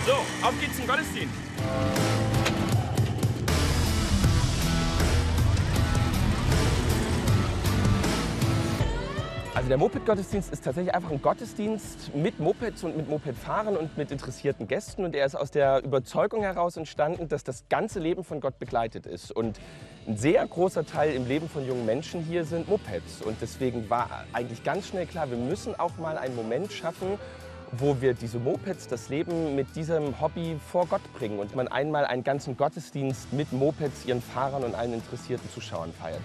So, auf geht's zum Gottesdienst. Also der Moped-Gottesdienst ist tatsächlich einfach ein Gottesdienst mit Mopeds und mit Mopedfahrern und mit interessierten Gästen. Und er ist aus der Überzeugung heraus entstanden, dass das ganze Leben von Gott begleitet ist. Und ein sehr großer Teil im Leben von jungen Menschen hier sind Mopeds. Und deswegen war eigentlich ganz schnell klar, wir müssen auch mal einen Moment schaffen, wo wir diese Mopeds, das Leben mit diesem Hobby vor Gott bringen. Und man einmal einen ganzen Gottesdienst mit Mopeds, ihren Fahrern und allen interessierten Zuschauern feiert.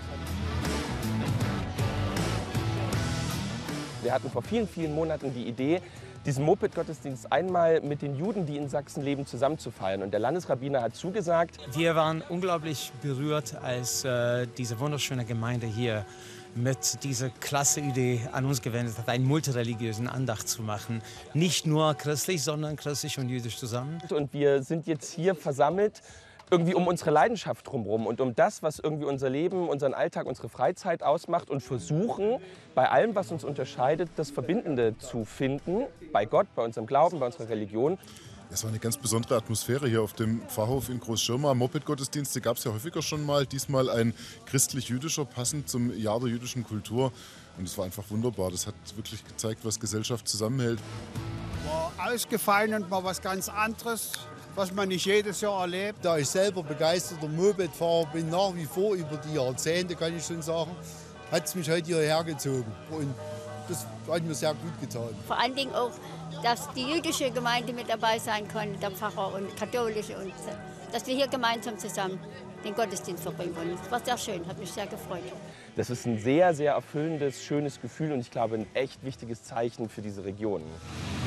Wir hatten vor vielen, vielen Monaten die Idee, diesen Moped-Gottesdienst einmal mit den Juden, die in Sachsen leben, zusammen zu feiern. Und der Landesrabbiner hat zugesagt. Wir waren unglaublich berührt, als diese wunderschöne Gemeinde hier mit dieser klasse Idee an uns gewendet hat, einen multireligiösen Andacht zu machen. Nicht nur christlich, sondern christlich und jüdisch zusammen. Und wir sind jetzt hier versammelt, irgendwie um unsere Leidenschaft drumherum und um das, was irgendwie unser Leben, unseren Alltag, unsere Freizeit ausmacht und versuchen, bei allem, was uns unterscheidet, das Verbindende zu finden, bei Gott, bei unserem Glauben, bei unserer Religion. Es war eine ganz besondere Atmosphäre hier auf dem Pfarrhof in Großschirma. Moped-Gottesdienste gab es ja häufiger schon mal, diesmal ein christlich-jüdischer, passend zum Jahr der jüdischen Kultur. Und es war einfach wunderbar, das hat wirklich gezeigt, was Gesellschaft zusammenhält. War ausgefallen und mal was ganz anderes, was man nicht jedes Jahr erlebt. Da ich selber begeisterter Mopedfahrer bin, nach wie vor über die Jahrzehnte, kann ich schon sagen, hat es mich heute hierher gezogen. Und das hat mir sehr gut getan. Vor allen Dingen auch, dass die jüdische Gemeinde mit dabei sein konnte, der Pfarrer und katholische, und dass wir hier gemeinsam zusammen den Gottesdienst verbringen konnten. Das war sehr schön, hat mich sehr gefreut. Das ist ein sehr, sehr erfüllendes, schönes Gefühl und ich glaube ein echt wichtiges Zeichen für diese Region.